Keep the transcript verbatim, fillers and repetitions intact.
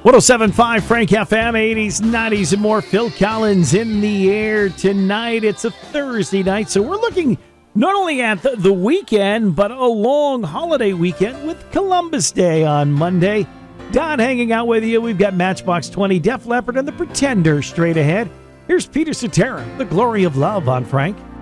one oh seven point five Frank F M, eighties, nineties, and more. Phil Collins in the air tonight. It's a Thursday night, so we're looking not only at the, the weekend, but a long holiday weekend with Columbus Day on Monday. Don hanging out with you. We've got Matchbox twenty, Def Leppard, and The Pretender straight ahead. Here's Peter Cetera, The Glory of Love on Frank.